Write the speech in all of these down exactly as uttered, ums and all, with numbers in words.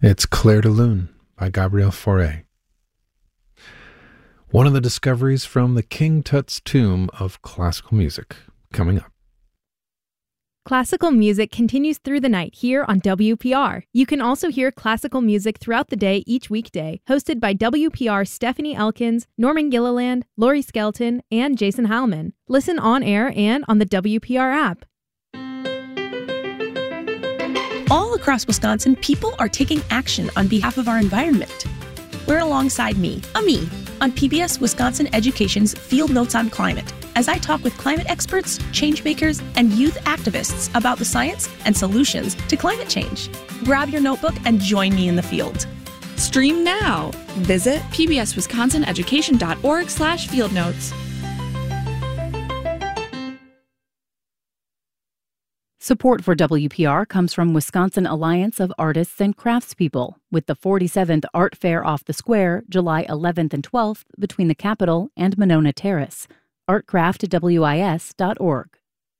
It's Clair de Lune by Gabriel Fauré. One of the discoveries from the King Tut's tomb of classical music, coming up. Classical music continues through the night here on W P R. You can also hear classical music throughout the day each weekday, hosted by W P R's Stephanie Elkins, Norman Gilliland, Laurie Skelton, and Jason Heilman. Listen on air and on the W P R app. All across Wisconsin, people are taking action on behalf of our environment. We're alongside me, a me, on P B S Wisconsin Education's Field Notes on Climate, as I talk with climate experts, change makers, and youth activists about the science and solutions to climate change. Grab your notebook and join me in the field. Stream now. Visit pbswisconsineducation.org slash field notes. Support for W P R comes from Wisconsin Alliance of Artists and Craftspeople, with the forty-seventh Art Fair off the Square, July eleventh and twelfth, between the Capitol and Monona Terrace. art craft w i s dot org.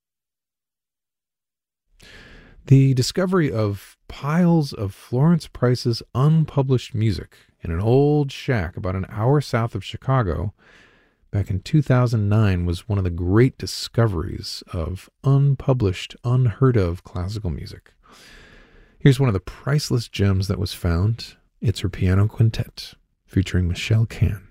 The discovery of piles of Florence Price's unpublished music in an old shack about an hour south of Chicago back in two thousand nine was one of the great discoveries of unpublished, unheard of classical music. Here's one of the priceless gems that was found. It's her piano quintet, featuring Michelle Can.